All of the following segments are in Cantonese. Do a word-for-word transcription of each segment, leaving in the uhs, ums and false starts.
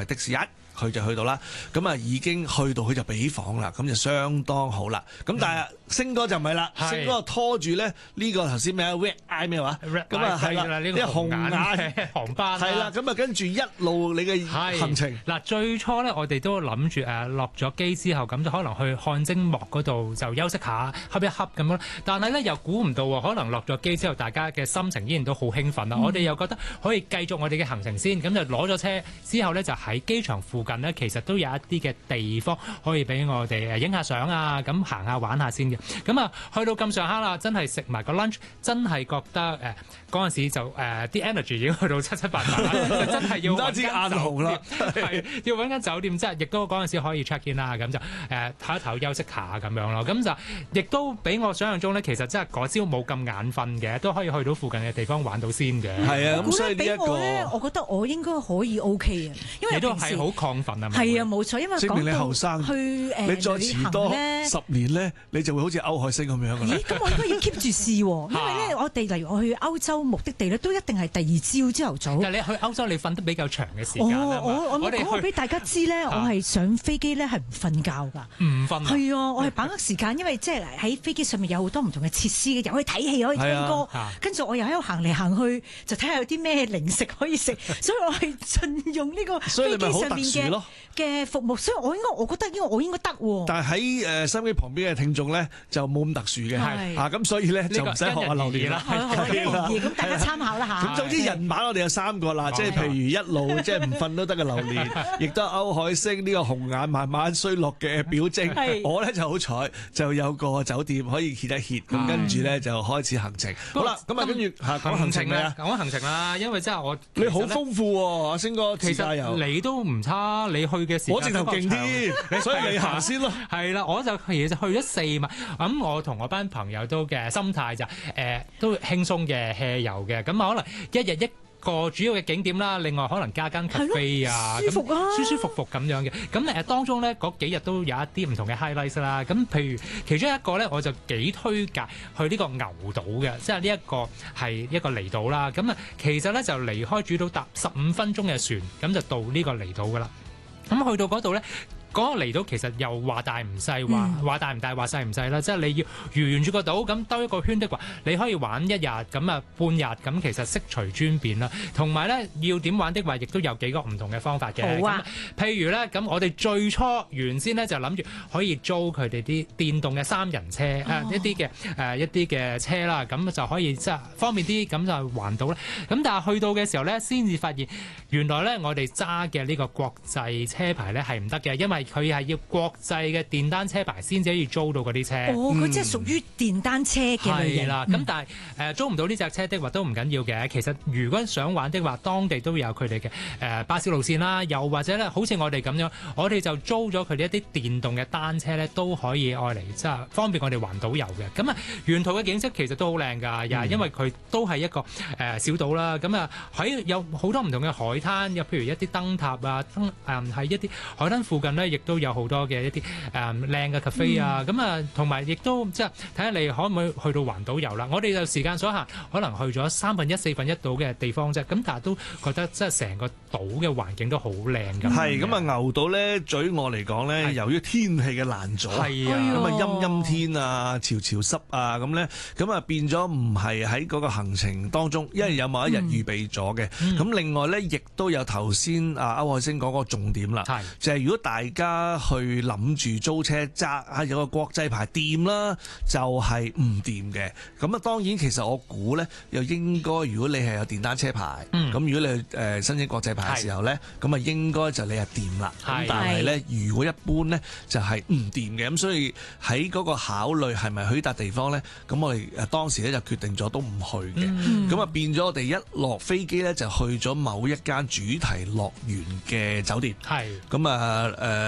係的士一佢就去到啦，咁啊已經去到佢就俾房啦，咁就相當好啦。咁但係星哥就唔係啦，星哥拖住咧呢個頭先咩啊 Red Eye 咩話？咁啊係啦，呢個紅眼航班係啦，咁啊跟住一路你嘅行程。 嗱最初咧我哋都諗住誒落咗機之後，咁就可能去汗蒸幕嗰度就休息下，瞌一瞌咁樣。但係咧又估唔到喎，可能落咗機之後，大家嘅心情依然都好興奮啦。嗯、我哋又覺得可以繼續我哋嘅行程先，咁就攞咗車之後咧，就喺機場附近呢，其實都有一啲嘅地方可以俾我哋誒影下相啊，咁行下玩下先嘅。咁啊，去到咁上下啦，真係食埋個 lunch， 真係覺得誒嗰陣時就誒啲、呃、energy 已經去到七七八八啦，真係要揾間酒店，係要揾間酒店，即係亦都嗰陣時可以 check in 啦，咁就誒唞一唞休息下咁樣咯。咁就亦都比我想象中咧，其實真係嗰朝冇咁眼瞓嘅，都可以去到附近嘅地方玩到先嘅。 係啊，咁所以呢一個咧，我覺得我應該可以 OK 啊，因為你都係好亢奮啊。 係啊，冇錯，因為證明你後生， 去誒你再遲多十年咧，你就會好似歐海星咁樣㗎啦。 咦？咁我應該要 keep 住試喎，因為咧，我哋例如我去歐洲目的地咧，都一定係第二朝朝頭早。 但係你去歐洲，你瞓得比較長嘅時間啊嘛。 我我我講俾大家知咧，我係上飛機咧係唔瞓覺㗎。唔瞓。係啊，我係把握時間，因為即係喺飛機上面有好多唔同嘅設施嘅，又可以睇戲，又可以聽歌，跟住我又喺度行嚟行去，就睇下有啲咩零食可以食，所以我係盡用呢個飛機上面嘅嘅服務，所以我應該我覺得應該我應該得喎。 但係喺誒收音機旁邊嘅聽眾咧就冇咁特殊嘅，係啊咁所以咧就唔使學下榴蓮啦， 咁大家參考啦嚇。 咁總之人馬我哋有三個啦，即係譬如一路即係唔瞓都得嘅榴蓮，亦都歐海星呢個紅眼慢慢衰落嘅表徵。我咧就好彩就有個酒店可以歇一歇，咁跟住咧就開始行程。好啦，咁啊跟住嚇講行程咧， 講行程啦，因為真係我你好豐富喎，阿星哥， 其實你都唔差，你去嘅時間我直頭勁啲，所以你行先咯。 係啦，我就其實去咗四晚，咁我同我班朋友都嘅心態就誒都輕鬆嘅 hea 遊嘅，咁可能一日一個主要嘅景點啦，另外可能加間 cafe 啊， 舒服啊， 舒舒服服咁樣嘅。咁誒當中咧嗰幾日都有一啲唔同嘅 highlights 啦。咁譬如其中一個咧，我就幾推介去呢個牛島嘅，即係呢一個係一個離島啦。咁啊，其實咧就離開主島搭十五分鐘嘅船，咁就到呢個離島噶啦。咁去到嗰度咧。嗰個離島其實又話大唔細，話話大唔大，話細唔細啦。即係你要沿住個島咁兜一個圈的話，你可以玩一日咁啊半日咁，其實悉隨尊便啦。同埋咧要點玩的話，亦都有幾個唔同嘅方法嘅。 好啊， 譬如咧咁，我哋最初原先咧就諗住可以租佢哋啲電動嘅三人車，誒、哦、一啲嘅誒一啲嘅車啦，咁就可以即係方便啲，咁就環島咧。咁但係去到嘅時候咧，先至發現原來咧我哋揸嘅呢個國際車牌咧係唔得嘅，因為佢係要國際嘅電單車牌先至可以租到嗰啲車。 哦，佢即係屬於電單車嘅類型。係啦， 咁但係誒租唔到呢隻車的話都唔緊要嘅。其實如果想玩的話，當地都有佢哋嘅誒巴士路線啦，又或者咧，好似我哋咁樣，我哋就租咗佢哋一啲電動嘅單車咧，都可以愛嚟即係方便我哋環島遊嘅。咁啊，沿途嘅景色其實都好靚㗎，又係因為佢都係一個誒小島啦。咁啊喺有好多唔同嘅海灘，又譬如一啲燈塔啊，燈誒喺一啲海灘附近咧，亦都有好多嘅一啲誒靚嘅 cafe 啊，咁啊同埋亦都即係睇下你可唔可以去到環島遊啦。我哋就時間所限，可能去咗三分一、四分一島嘅地方啫。咁但係都覺得即係成個島嘅環境都好靚㗎。 係咁啊，牛島咧，對於我嚟講咧，由於天氣嘅難阻， 係啊， 咁啊陰陰天啊、潮潮濕啊，咁咧，咁啊變咗唔係喺嗰個行程當中，因為有某一日預備咗嘅。咁、嗯、另外咧，亦都有頭先啊歐海星講嗰個重點啦，就係、是、如果大家去諗住租車揸啊，有個國際牌掂啦，就係唔掂嘅。咁啊，當然其實我估咧，又應該如果你係有電單車牌，咁、嗯、如果你誒申請國際牌嘅時候咧，咁啊應該就你係掂啦。咁但係咧，如果一般咧就係唔掂嘅。咁所以喺嗰個考慮係咪去呢笪地方咧，咁我哋誒當時咧就決定咗都唔去嘅。咁、嗯、啊變咗我哋一落飛機咧就去咗某一間主題樂園嘅酒店。係咁啊誒。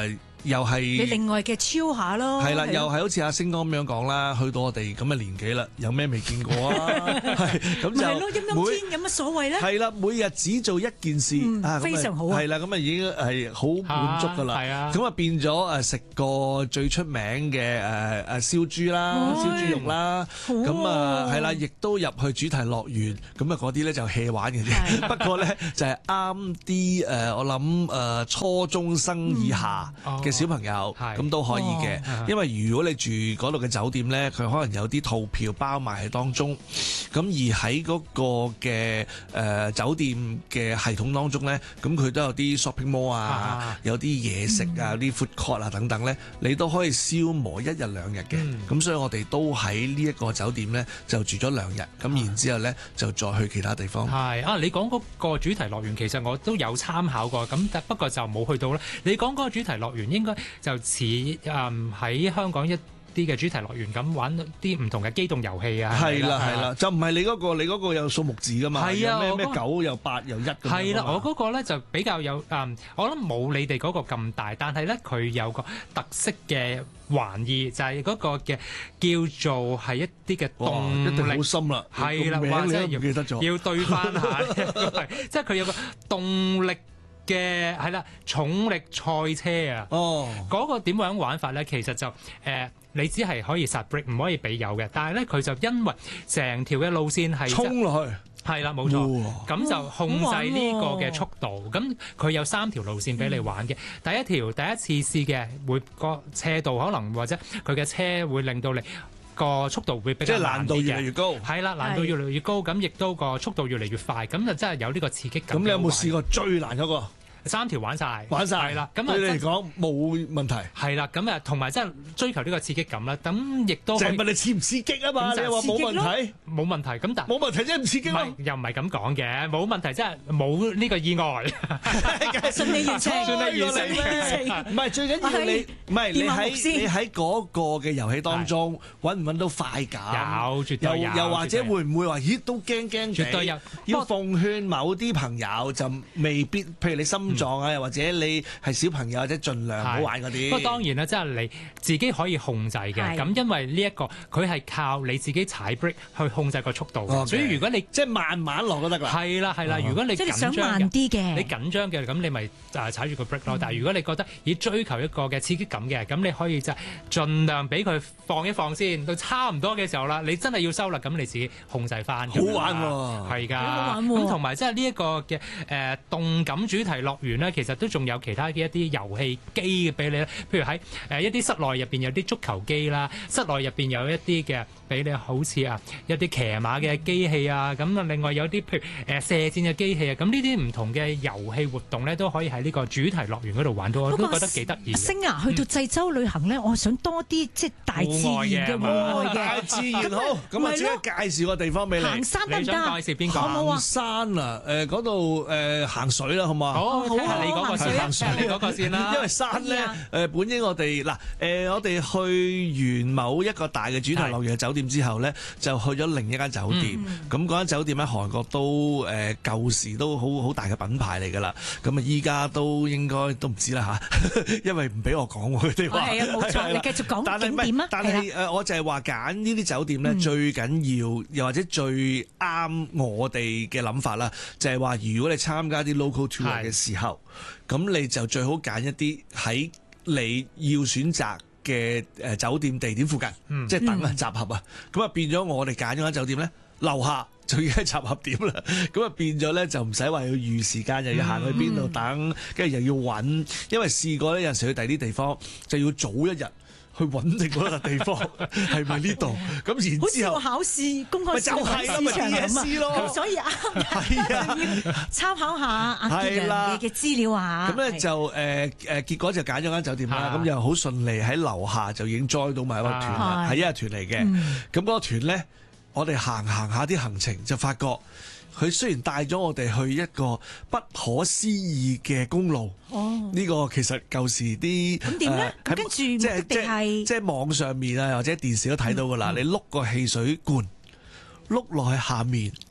又係你另外嘅超下咯。 係啦，又係好似阿星哥咁樣講啦，去到我哋咁嘅年紀啦，有咩未見過啊？係咁就係咯，陰陰天有乜所謂咧？ 係啦，每日只做一件事，啊非常好啊。 係啦，咁啊已經係好滿足㗎啦。係啊，咁啊變咗誒食個最出名嘅誒誒燒豬啦、燒豬肉啦，咁啊係啦，亦都入去主題樂園，咁啊嗰啲咧就 hea 玩嘅啫。不過咧就係啱啲誒，我諗誒初中生以下嘅小朋友，咁都可以嘅。因為如果你住嗰度嘅酒店咧，佢可能有啲套票包埋喺當中，咁而喺嗰個嘅誒酒店嘅系統當中咧，咁佢都有啲 shopping mall 啊，有啲嘢食啊，有啲 food court 啊等等咧，你都可以消磨一日兩日嘅。咁、嗯、所以我哋都喺呢一個酒店咧就住咗兩日，咁然之後咧就再去其他地方。係啊， 你講嗰個主題樂園其實我都有參考過，咁但不過就冇去到啦。你講嗰個主題樂園應該就似誒喺香港一啲嘅主題樂園咁玩啲唔同嘅機動遊戲啊。 係啦係啦，就唔係你嗰個，你嗰個有數目字噶嘛？係啊，咩咩九又八又一咁樣。 係啦，我嗰個咧就比較有誒，我諗冇你哋嗰個咁大，但係咧佢有個特色嘅玩意，就係嗰個嘅叫做係一啲嘅動力。 一定好深啦， 係啦，或者要記得咗，要對翻下，即係佢有個動力嘅係啦，重力賽車啊。哦，嗰個點樣玩法咧？其實就誒。呃你只係可以剎 brake， 唔可以俾油嘅。但係咧，佢就因為成條嘅路線係衝落去， 係啦，冇錯。咁就控制呢個嘅速度。咁佢有三條路線俾你玩嘅。嗯、第一條第一次試嘅，會個斜度可能或者佢嘅車會令到你個速度會比較難啲嘅。即係難度越嚟越高。係啦，難度越嚟越高，咁亦都個速度越嚟越快。咁就真係有呢個刺激感。 咁你有冇試過最難嗰個？ 三條玩晒， 玩晒係啦。咁對你嚟講冇問題。 係啦，咁啊，同埋真係追求呢個刺激感啦。咁亦都就係問你刺唔刺激啊嘛？你話冇問題， 冇問題。咁但冇問題即係唔刺激咯。 又唔係咁講嘅，冇問題即係冇呢個意外。 順利完成， 順利完成。 唔係最緊要你，唔係你喺你喺嗰個嘅遊戲當中揾唔揾到快感？ 有，絕對有。 又或者會唔會話咦都驚驚？ 絕對有。 要奉勸某啲朋友就未必，譬如你心臟啊，又或者你係小朋友，或者盡量唔好玩嗰啲。 不過當然啦，即係你自己可以控制嘅。咁因為呢一個佢係靠你自己踩 brake 去控制個速度。 Okay. 所以如果你即係慢慢落都得㗎。係啦係啦，如果你即係想慢啲嘅， 你緊張嘅咁你咪誒踩住個 brake 咯。但係如果你覺得要追求一個嘅刺激感嘅，咁你可以就盡量俾佢放一放先，到差唔多嘅時候啦，你真係要收啦，咁你自己控制翻。 好玩喎， 係㗎。好玩喎。咁同埋即係呢一個嘅誒動感主題樂園咧，其實都仲有其他嘅一啲遊戲機嘅俾你咧，譬如喺誒一啲室內入邊有啲足球機啦，室內入邊有一啲嘅俾你好似啊一啲騎馬嘅機器啊，咁啊另外有啲譬如誒射箭嘅機器啊，咁呢啲唔同嘅遊戲活動咧都可以喺呢個主題樂園嗰度玩到，我都覺得幾得意。 星啊，去到濟州旅行咧，我想多啲即係大自然嘅戶外嘅大自然好，咁啊即刻介紹個地方俾你。 行山得唔得？ 你想介紹邊個？ 行山啊，誒嗰度誒行水啦，好嘛？ 好，好啊，你嗰個先， 行水你嗰個先啦。 因為山咧誒本應我哋嗱誒我哋去完某一個大嘅主題樂園嘅酒店之後咧，就去咗另一間酒店。咁嗰間酒店喺韓國都誒舊時都好好大嘅品牌嚟㗎啦。咁啊依家都應該都唔知啦嚇，因為唔俾我講喎佢哋話。 係啊，冇錯，你繼續講景點啊。 但係誒我就係話揀呢啲酒店咧，最緊要又或者最啱我哋嘅諗法啦，就係話如果你參加啲 local tour 嘅時候，咁你就最好揀一啲喺你要選擇嘅誒酒店地點附近，嗯、即係等啊集合啊，咁啊變咗我哋揀咗間酒店咧，樓下就已經係集合點啦，咁啊變咗咧就唔使話要預時間，又要行去邊度等，跟住、嗯、又要揾，因為試過咧有陣時去第啲地方就要早一日。去揾定嗰笪地方係咪呢度？咁然之後考試公開試就係啦，咪 D S C 咯。 咁所以啱係啊，要參考下阿傑良嘅資料啊。 咁咧就誒誒，結果就揀咗間酒店啦。咁又好順利喺樓下就已經 join 到埋一個團啦，係一日團嚟嘅。咁嗰個團咧，我哋行行下啲行程就發覺。佢雖然帶咗我哋去一個不可思議嘅公路，哦，呢個其實舊時啲咁點咧？跟住即係即係即係網上面啊，或者電視都睇到噶啦。嗯、你碌個汽水罐碌落去下面，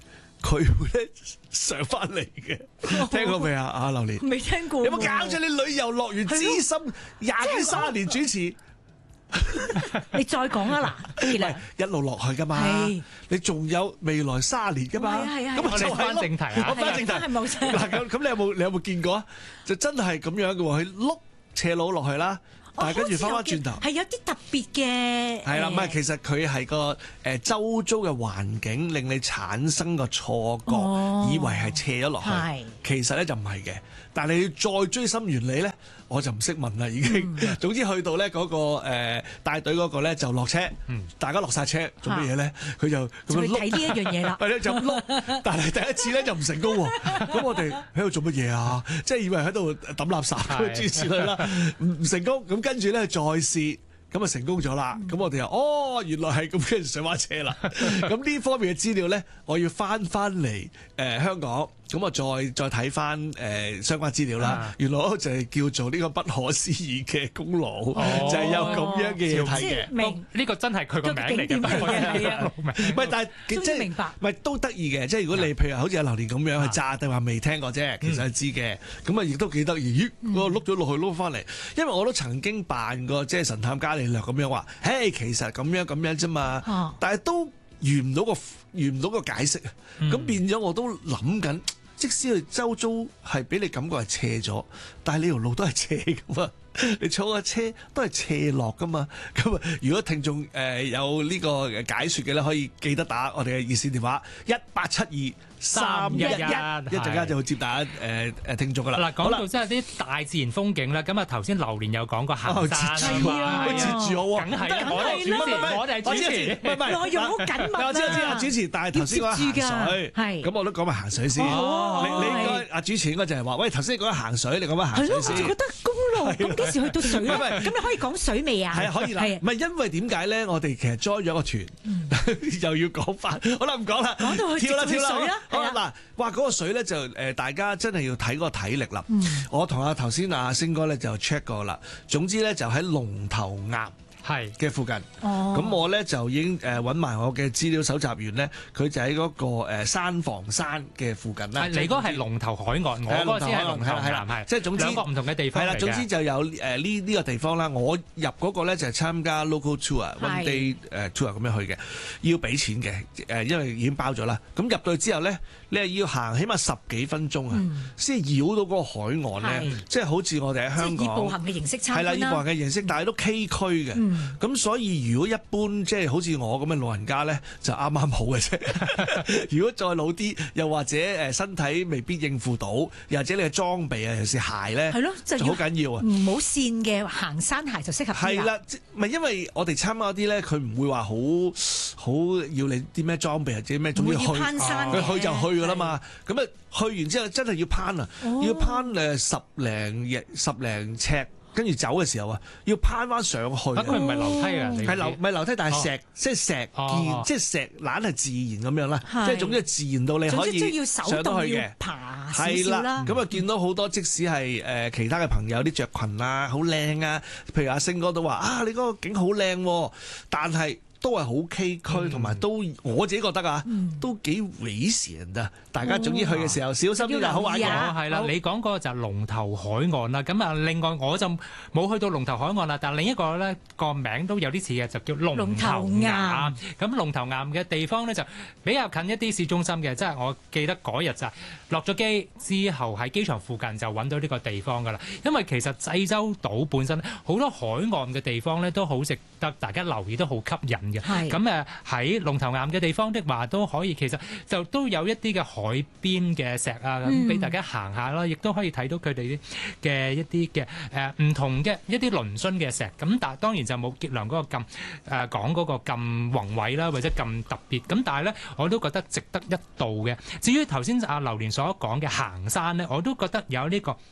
佢會咧上翻嚟嘅。聽過未啊？阿榴蓮未聽過。 有冇搞錯？你旅遊樂園資深廿幾三十年主持， 你再講啊嗱， 一路落去噶嘛？你仲有未來三年噶嘛？ 係啊係啊。 咁我哋翻正題啊！ 我翻正題。嗱咁咁，你有冇你有冇見過啊？就真係咁樣嘅喎，佢碌斜路落去啦。但係跟住翻翻轉頭， 係有啲特別嘅。 係啦，唔係其實佢係個誒周遭嘅環境令你產生個錯覺，哦、以為係斜咗落去，是其實咧就唔係嘅。但係你要再追尋原理咧，我就唔識問啦已經。嗯、總之去到咧嗰個誒帶隊嗰個咧就落車，嗯、大家落晒車做乜嘢咧？佢就咁樣碌睇呢一樣嘢啦。係咧就碌，但係第一次咧就唔成功喎。咁我哋喺度做乜嘢啊？即係以為喺度抌垃圾咁諸如此類啦，唔唔成功。咁跟住咧再試。咁啊成功咗啦！咁、嗯、我哋又哦，原來係咁，跟住上翻車啦。咁呢方面嘅資料咧，我要翻翻嚟誒香港，咁我再再睇翻誒相關資料啦。啊、原來就係叫做呢個不可思議嘅功勞，哦、就係有咁樣嘅嘢睇嘅。 明呢個真係佢個名嚟嘅，唔係但係即係明白，唔係都得意嘅。即係如果你譬如好似阿榴蓮咁樣去炸，定話未聽過啫，其實係知嘅。咁啊亦都幾得意。咦，我碌咗落去碌翻嚟，因為我都曾經扮過即係神探伽利略咁樣話，嘿，其實咁樣咁樣啫嘛，啊、但係都完唔到個完唔到個解釋啊，咁、嗯、變咗我都諗緊，即使佢周遭係俾你感覺係斜咗，但係呢條路都係斜噶嘛，你坐架車都係斜落噶嘛，咁啊，如果聽眾誒有呢個解說嘅咧，可以記得打我哋嘅熱線電話一八七二三一一，一陣間就會接大家誒誒聽眾噶啦。 嗱，講到真係啲大自然風景啦，咁啊頭先榴蓮有講過行山啊， 佢接住我喎， 梗係我哋主持，我哋係主持， 唔係唔係， 內容好緊密啊！ 我知我知啊，主持，但係頭先講行水，係咁我都講埋行水先。你你應該阿主持應該就係話，喂頭先講行水，你講翻行水先。 係咯，我覺得公路咁幾時去到水咧？咁你可以講水未啊？ 係啊，可以啦。唔係因為點解咧？我哋其實 join 咗個團，又要講翻，好啦唔講啦， 講到去跳啦跳啦。 好啦嗱，哇嗰個水咧就誒，大家真係要睇嗰個體力啦。我同阿頭先阿星哥咧就 check 過啦。總之咧就喺龍頭岩係嘅附近。哦，咁我咧就已經誒揾埋我嘅資料搜集員咧，佢就喺嗰個誒山房山嘅附近啦。 你嗰個係龍頭海岸，我嗰個先係龍頭岩，係即係總之兩個唔同嘅地方嚟嘅。係啦，總之就有誒呢呢個地方啦。我入嗰個咧就係參加 local tour，one day 誒 tour 咁樣去嘅，要俾錢嘅誒，因為已經包咗啦。咁入到去之後咧，你係要行起碼十幾分鐘啊，先繞到嗰個海岸咧，即係好似我哋喺香港以步行嘅形式參觀啦。係啦，以步行嘅形式，但係都崎嶇嘅。咁、嗯、所以如果一般即係好似我咁嘅老人家咧，就啱啱好嘅啫。如果再老啲，又或者誒身體未必應付到，又或者你嘅裝備啊，尤其是鞋咧，係咯，就好緊要啊。唔好跣嘅行山鞋就適合。係啦，唔係因為我哋參加啲咧，佢唔會話好好要你啲咩裝備或者咩，總之去攀山，佢去就去噶啦嘛。咁啊去完之後真係要攀啊，哦、要攀誒十零日十零尺。跟住走嘅時候啊，要攀翻上去。佢唔係樓梯啊，係樓唔係樓梯，但係石，即係石見，即係石懶係自然咁樣啦。即係總之自然到你可以上到去嘅。爬少少啦。咁啊，見到好多即使係誒其他嘅朋友啲着裙啊，好靚啊。譬如阿星哥都話啊，你嗰個景好靚，但係都係好崎嶇，同埋都我自己覺得啊，都幾危險啊！大家總之去嘅時候小心啲就好玩嘅。係啦，你講嗰個就係龍頭海岸啦。咁啊，另外我就冇去到龍頭海岸啦，但另一個咧個名都有啲似嘅，就叫龍頭岩。咁龍頭岩嘅地方咧就比較近一啲市中心嘅，即係我記得嗰日就落咗機之後喺機場附近就揾到呢個地方㗎啦。因為其實濟州島本身好多海岸嘅地方咧都好值得大家留意，都好吸引。咁誒喺龍頭岩嘅地方的話都可以，其實就都有一啲嘅海邊嘅石啊，咁俾大家行下啦，亦都可以睇到佢哋嘅一啲嘅誒唔同嘅一啲嶙峋嘅石。咁但係當然就冇傑良嗰個咁誒講嗰個咁宏偉啦，或者咁特別。咁但係咧，我都覺得值得一到嘅。至於頭先阿榴蓮所講嘅行山咧，我都覺得有呢個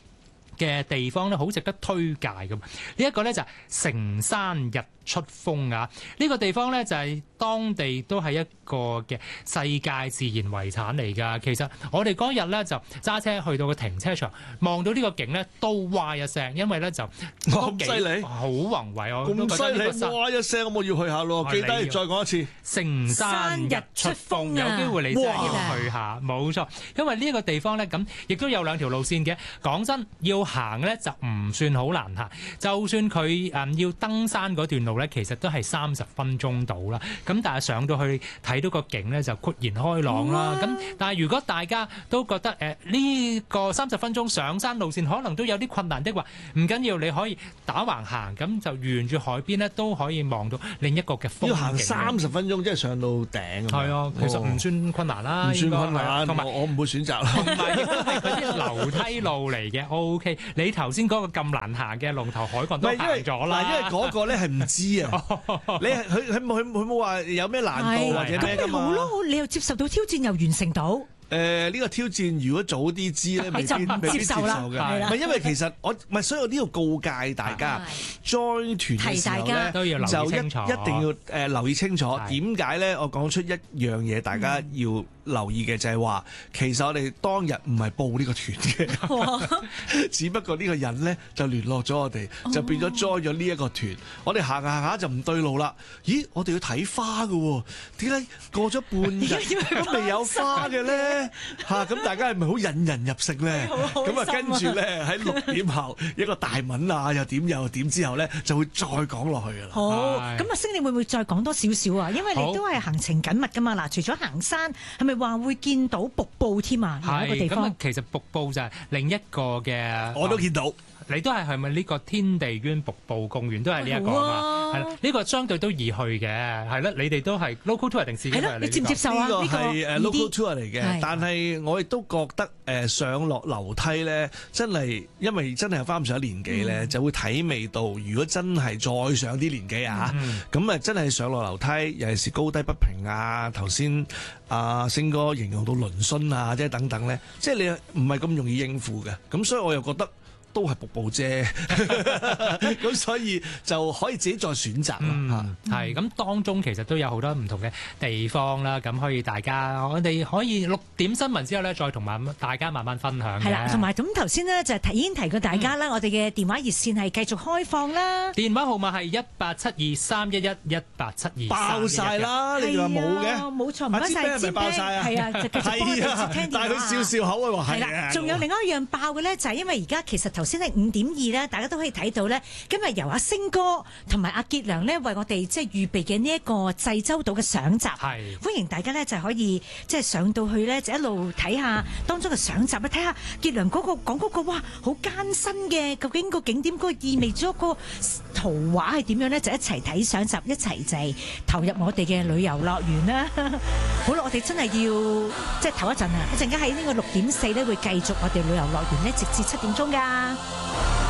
嘅地方咧，好值得推介㗎。呢一個咧就係成山日出峰啊！呢個地方咧就係當地都係一個嘅世界自然遺產嚟㗎。其實我哋嗰日咧就揸車去到個停車場，望到呢個景咧都哇一聲，因為咧就咁犀利， 好宏偉哦！ 咁犀利，哇一聲，我要去下咯。記得再講一次， 成山日出峰，有機會你真係要去下，冇錯。因為呢個地方咧咁，亦都有兩條路線嘅。講真，要行咧就唔算好難行，就算佢誒要登山嗰段路咧，其實都係三十分鐘到啦。咁但係上到去睇到個景咧，就豁然開朗啦。咁但係如果大家都覺得誒呢個三十分鐘上山路線可能都有啲困難的話，唔緊要，你可以打橫行，咁就沿住海邊咧都可以望到另一個嘅風景。 要行三十分鐘，即係上到頂。 係啊，其實唔算困難啦， 唔算困難。 同埋我唔會選擇。 同埋亦都係嗰啲樓梯路嚟嘅。O K， 你頭先嗰個咁難行嘅龍頭海岸都行咗啦。 因為嗰個咧係唔知啊。你佢佢冇佢冇話有咩難度或者咩㗎嘛？ 咁咪好咯，你又接受到挑戰又完成到。 誒呢、呃這個挑戰如果早啲知咧，未必未必接受嘅。唔係因為其實我唔係，所以我呢度告誡大家 join 團嘅時候咧， 都要留意清楚， 就一一定要誒、呃、留意清楚。點解咧？我講出一樣嘢，大家要留意嘅就係話，其實我哋當日唔係報呢個團嘅，只不過呢個人咧就聯絡咗我哋，就變咗 join 咗呢一個團。我哋行下下就唔對路啦。咦？我哋要睇花嘅喎，點解過咗半日都未有花嘅咧？嚇！咁大家係咪好引人入勝咧？咁啊，跟住咧喺六點後一個大文啊，又點又點之後咧，就會再講落去噶啦。 好，咁阿星，你會唔會再講多少少啊？因為你都係行程緊密噶嘛。嗱，除咗行山，係咪話會見到瀑布添啊？有一個地方。 咁其實瀑布就係另一個嘅。 我都見到。 你都係係咪呢個天地淵瀑布公園都係呢一個啊嘛？係啦，呢個相對都易去嘅，係啦。你哋都係 local tour 定自己嚟？ 你接唔接受啊？ 呢個係誒 local tour 嚟嘅， 係但係我亦都覺得誒上落樓梯咧，真係因為真係有翻咁上下年紀咧，就會體味到。如果真係再上啲年紀啊，咁啊真係上落樓梯，尤其是高低不平啊，頭先阿星哥形容到嶙峋啊，即係等等咧，即係你唔係咁容易應付嘅。咁所以我又覺得。都係瀑布啫，咁所以就可以自己再選擇啦。 係咁、嗯，當中其實都有好多唔同嘅地方啦。咁可以大家，我哋可以六點新聞之後咧，再同慢大家慢慢分享。 係啦，同埋咁頭先呢，就提已經提過大家啦，嗯、我哋嘅電話熱線係繼續開放啦。 電話號碼係一八七二三一一一八七二。 爆晒啦！你話冇嘅？ 冇錯，唔該晒。 係咪爆晒啊？係啊，就繼續幫佢接聽電話。 但係佢笑笑口啊，話係啊。 仲有另外一樣爆嘅咧，就係因為而家其實頭先係五點二咧，大家都可以睇到咧。今日由阿星哥同埋阿傑良咧，為我哋即係預備嘅呢一個濟州島嘅相集，係歡迎大家咧就可以即係上到去咧，就一路睇下當中嘅相集咧，睇下傑良嗰個講嗰個哇好艱辛嘅，究竟個景點嗰個意味咗個圖畫係點樣咧？就一齊睇相集，一齊就係投入我哋嘅旅遊樂園啦。好啦，我哋真係要即係唞一陣啊！一陣間喺呢個六點四咧會繼續我哋旅遊樂園咧，直至七點鐘㗎。